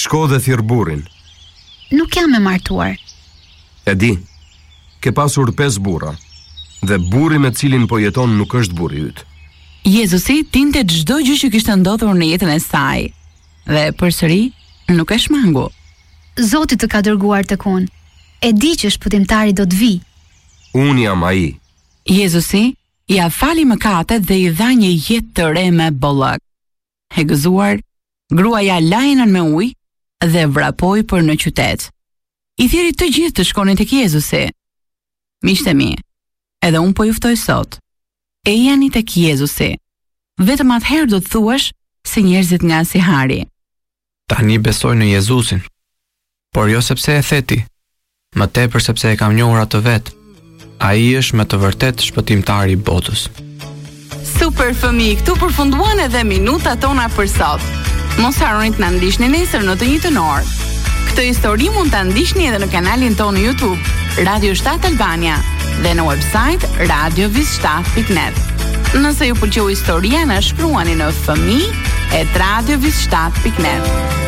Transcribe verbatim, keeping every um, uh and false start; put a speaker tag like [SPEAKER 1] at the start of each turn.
[SPEAKER 1] Shko dhe thirr burrin.
[SPEAKER 2] Nuk jam e martuar.
[SPEAKER 1] E di, ke pasur pesë burra, dhe burri me cilin po jeton nuk është burri yt.
[SPEAKER 3] Jezusi tinte çdo gjë që kishte ndodhur në jetën e saj, dhe përsëri nuk e shmangu.
[SPEAKER 2] Zoti të ka dërguar tek unë. E di që shpëtimtari do të vi.
[SPEAKER 1] Unë jam ai.
[SPEAKER 3] Jezusi ja fali mëkatet dhe i dha një jetë të re me bollëk. E gëzuar, gruaja lajnën me ujë dhe vrapoi për në qytet. I thiri të gjithë të shkonin tek Jezusi. Miqtë mi, edhe unë po ju ftoj sot. E jani tek Jezusi. Vetëm atëherë do të thuash se njerëzit nga Sihari.
[SPEAKER 4] Tani besoj në Jezusin, por jo sepse e theti, më tepër sepse e kam njohur atë vetë. Ai është me të vërtet shpëtimtari i botës.
[SPEAKER 3] Super fëmijë, këtu përfunduan edhe minutat tona për sot. Mos harroni të na ndiqni nesër në të njëjtën orë. Këtë histori mund ta ndiqni edhe në kanalin tonë në YouTube, Radio shtat Albania, dhe në website radio vis shtat pikë net. Nëse ju pëlqeu historia, na shkruani në fëmijë e radio vis shtat pikë net.